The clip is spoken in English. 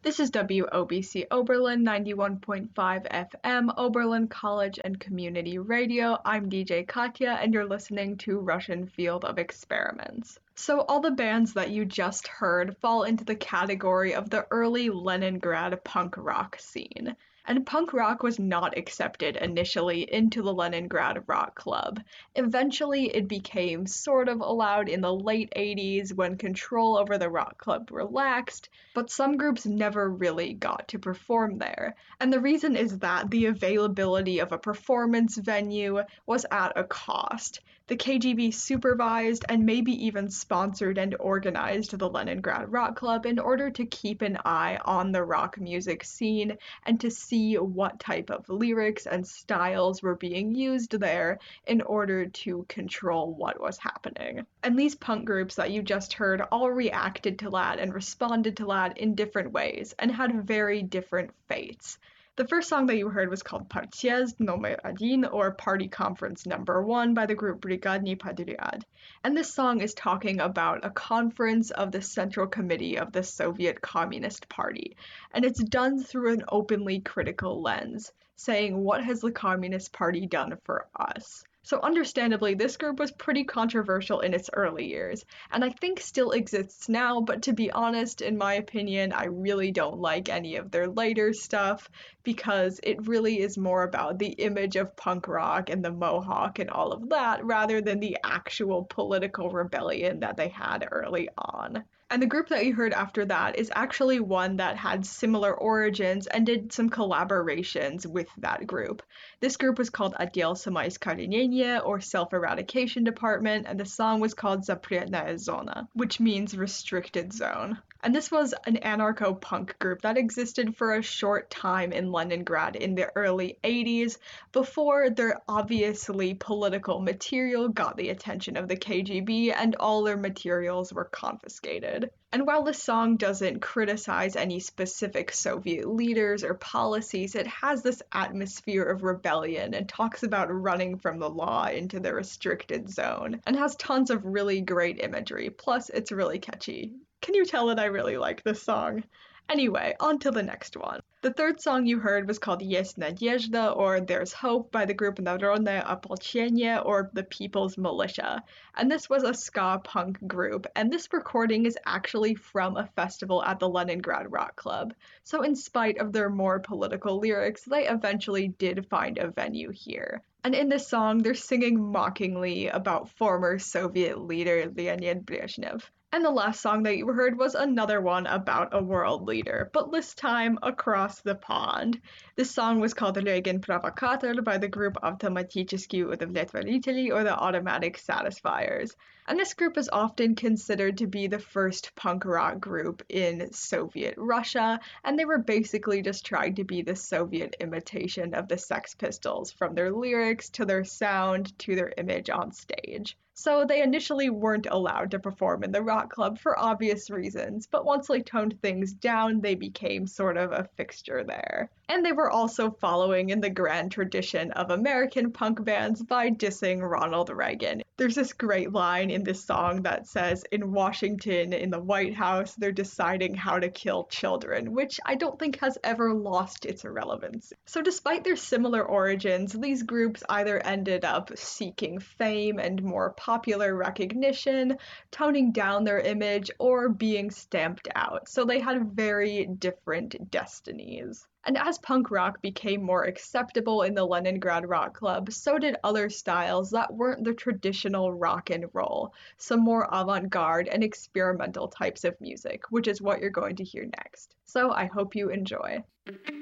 This is WOBC Oberlin 91.5 FM, Oberlin College and Community Radio. I'm DJ Katya, and you're listening to Russian Field of Experiments. So all the bands that you just heard fall into the category of the early Leningrad punk rock scene. And punk rock was not accepted initially into the Leningrad Rock Club. Eventually, it became sort of allowed in the late 80s when control over the rock club relaxed, but some groups never really got to perform there. And the reason is that the availability of a performance venue was at a cost. The KGB supervised and maybe even sponsored and organized the Leningrad Rock Club in order to keep an eye on the rock music scene and to see what type of lyrics and styles were being used there in order to control what was happening. And these punk groups that you just heard all reacted to that and responded to that in different ways and had very different fates. The first song that you heard was called Partyezd Nomer 1, or Party Conference Number 1 by the group Brigadny Podryad. And this song is talking about a conference of the Central Committee of the Soviet Communist Party. And it's done through an openly critical lens, saying, what has the Communist Party done for us? So understandably, this group was pretty controversial in its early years, and I think still exists now, but to be honest, in my opinion, I really don't like any of their later stuff, because it really is more about the image of punk rock and the mohawk and all of that, rather than the actual political rebellion that they had early on. And the group that you heard after that is actually one that had similar origins and did some collaborations with that group. This group was called Отдел самоискоренения, or Self-Eradication Department, and the song was called Запретная зона, which means restricted zone. And this was an anarcho-punk group that existed for a short time in Leningrad in the early 80s, before their obviously political material got the attention of the KGB and all their materials were confiscated. And while the song doesn't criticize any specific Soviet leaders or policies, it has this atmosphere of rebellion and talks about running from the law into the restricted zone, and has tons of really great imagery, plus it's really catchy. Can you tell that I really like this song? Anyway, on to the next one. The third song you heard was called Есть Надежда, or There's Hope, by the group Народное ополчение, or the People's Militia. And this was a ska punk group, and this recording is actually from a festival at the Leningrad Rock Club. So in spite of their more political lyrics, they eventually did find a venue here. And in this song, they're singing mockingly about former Soviet leader Leonid Brezhnev. And the last song that you heard was another one about a world leader, but this time across the pond. This song was called Regen Provokator by the group Автоматические удовлетворители, or the Automatic Satisfiers. And this group is often considered to be the first punk rock group in Soviet Russia, and they were basically just trying to be the Soviet imitation of the Sex Pistols, from their lyrics to their sound to their image on stage. So they initially weren't allowed to perform in the rock club for obvious reasons, but once they toned things down, they became sort of a fixture there. And they were also following in the grand tradition of American punk bands by dissing Ronald Reagan. There's this great line in this song that says, in Washington, in the White House, they're deciding how to kill children, which I don't think has ever lost its relevance. So despite their similar origins, these groups either ended up seeking fame and more popular recognition, toning down their image, or being stamped out. So they had very different destinies. And as punk rock became more acceptable in the Leningrad Rock Club, so did other styles that weren't the traditional rock and roll, some more avant-garde and experimental types of music, which is what you're going to hear next. So I hope you enjoy.